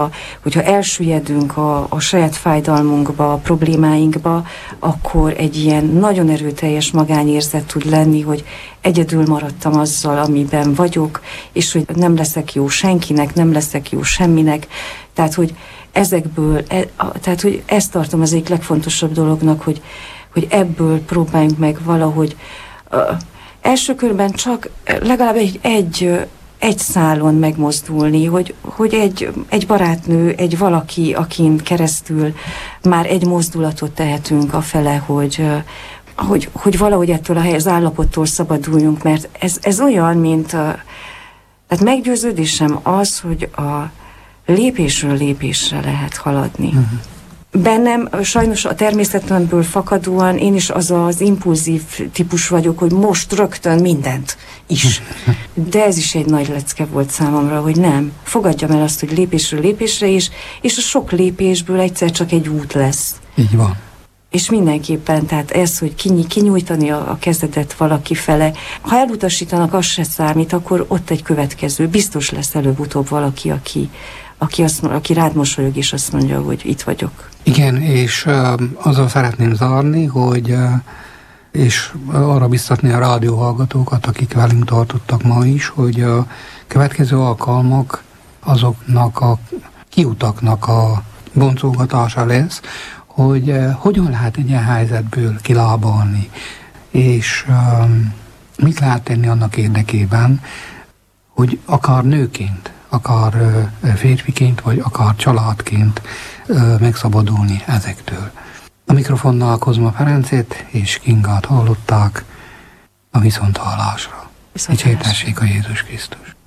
Hogyha elsüllyedünk a saját fájdalmunkba, a problémáinkba, akkor egy ilyen nagyon erőteljes magányérzet tud lenni, hogy egyedül maradtam azzal, amiben vagyok, és hogy nem leszek jó senkinek, nem leszek jó semminek. Tehát, hogy ezekből, tehát, hogy ezt tartom az egyik legfontosabb dolognak, hogy ebből próbáljunk meg valahogy első körben csak legalább egy szálon megmozdulni, hogy egy barátnő, egy valaki, akin keresztül már egy mozdulatot tehetünk afele, hogy valahogy ettől az állapottól szabaduljunk, mert ez olyan, mint tehát meggyőződésem az, hogy a lépésről lépésre lehet haladni. Uh-huh. Bennem sajnos a természetemből fakadóan én is az impulzív típus vagyok, hogy most rögtön mindent is. De ez is egy nagy lecke volt számomra, hogy nem. Fogadjam el azt, hogy lépésről lépésre is, és a sok lépésből egyszer csak egy út lesz. Így van. És mindenképpen, tehát ez, hogy kinyújtani a kezedet valaki fele. Ha elutasítanak, az se számít, akkor ott egy következő. Biztos lesz előbb-utóbb valaki, aki rád mosolyog, és azt mondja, hogy itt vagyok. Igen, és azzal szeretném zárni, hogy és arra biztatni a rádióhallgatókat, akik velünk tartottak ma is, hogy a következő alkalmak azoknak a kiutaknak a boncolgatása lesz, hogy hogyan lehet egy ilyen helyzetből kilábalni, és mit lehet tenni annak érdekében, hogy akár nőként, akár férfiként, vagy akár családként megszabadulni ezektől. A mikrofonnal Kozma Ferencet és Kingát hallották, a viszonthallásra. Dicsértessék a Jézus Krisztus.